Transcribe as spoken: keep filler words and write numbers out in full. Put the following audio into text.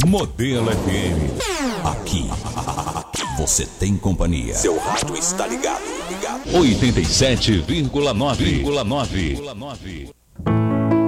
Modelo F M. Aqui, você tem companhia. Seu rádio está ligado, ligado. oitenta e sete vírgula nove.